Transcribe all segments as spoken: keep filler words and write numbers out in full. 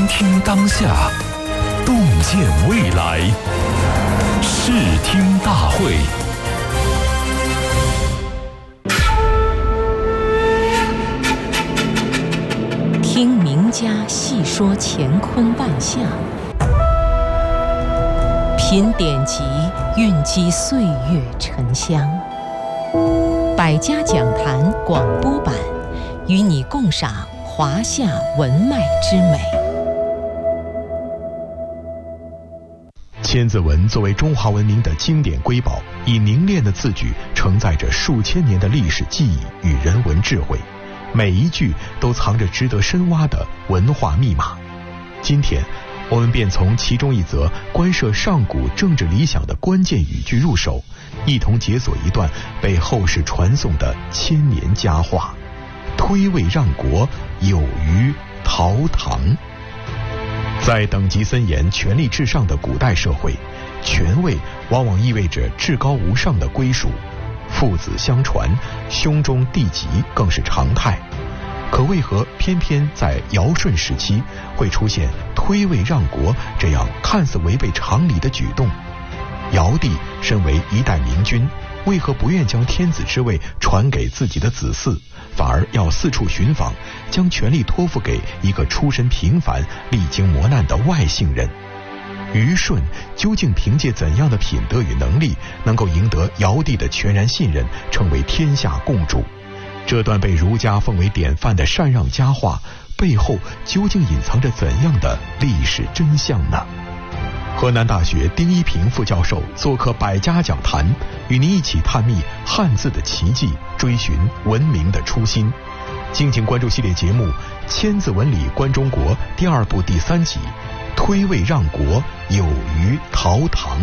听当下，洞见未来。视听大会。 听名家细说乾坤万象，品典籍蕴积岁月沉香。百家讲坛广播版，与你共赏华夏文脉之美。 千字文作为中华文明的经典瑰宝，以凝练的字句承载着数千年的历史记忆与人文智慧，每一句都藏着值得深挖的文化密码。今天我们便从其中一则关涉上古政治理想的关键语句入手，一同解锁一段被后世传颂的千年佳话：推位让国，有于陶唐。在等级森严、权力至上的古代社会，权位往往意味着至高无上的归属，父子相传，兄终弟及更是常态。可为何偏偏在尧舜时期会出现推位让国这样看似违背常理的举动？尧帝身为一代明君，为何不愿将天子之位传给自己的子嗣，反而要四处寻访，将权力托付给一个出身平凡、历经磨难的外姓人？虞舜究竟凭借怎样的品德与能力，能够赢得尧帝的全然信任，成为天下共主？这段被儒家奉为典范的禅让佳话，背后究竟隐藏着怎样的历史真相呢？河南大学丁一平副教授做客百家讲坛，与您一起探秘汉字的奇迹，追寻文明的初心。敬请关注系列节目《千字文里观中国》第二部第三集：推位让国，有于陶唐。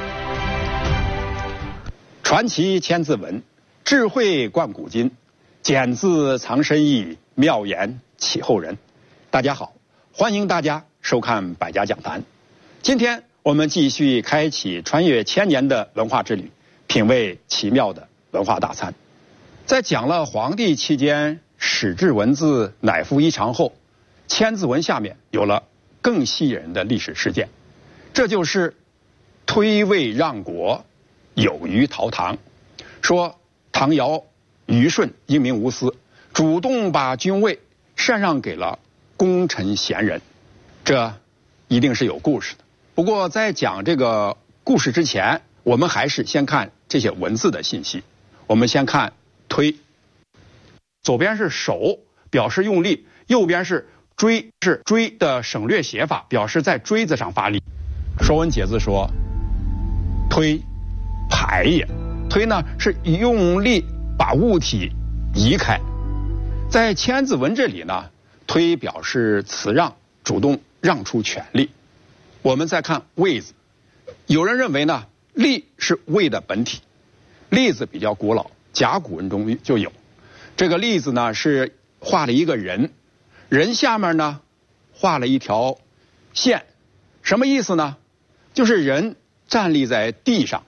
传奇千字文，智慧贯古今，简字藏深意，妙言启后人。大家好，欢迎大家收看百家讲坛。今天我们继续开启穿越千年的文化之旅，品味奇妙的文化大餐。在讲了黄帝期间史志文字乃复一常后，千字文下面有了更吸引人的历史事件，这就是推位让国，有于陶唐。说唐尧虞舜英明无私，主动把君位禅让给了功臣贤人，这一定是有故事的。不过在讲这个故事之前，我们还是先看这些文字的信息。我们先看推，左边是手，表示用力；右边是追，是追的省略写法，表示在锥子上发力。说文解字说：推，排也。推呢是用力把物体移开。在千字文这里呢，推表示辞让，主动让出权力。我们再看位字，有人认为呢，立是位的本体。立字比较古老，甲骨文中就有。这个立字呢是画了一个人，人下面呢画了一条线，什么意思呢？就是人站立在地上，